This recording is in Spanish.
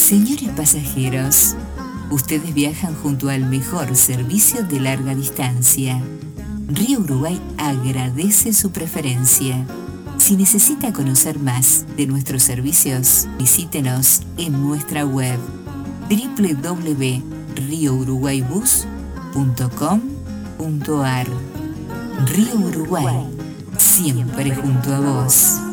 Señores pasajeros, ustedes viajan junto al mejor servicio de larga distancia. Río Uruguay agradece su preferencia. Si necesita conocer más de nuestros servicios, visítenos en nuestra web www.riouruguaybus.com.ar. Río Uruguay, siempre junto a vos.